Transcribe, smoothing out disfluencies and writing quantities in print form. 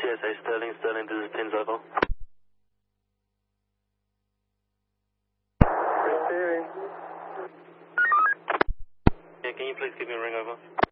CSA Sterling, this is Pins over. Receiving. Yeah, can you please give me a ring over?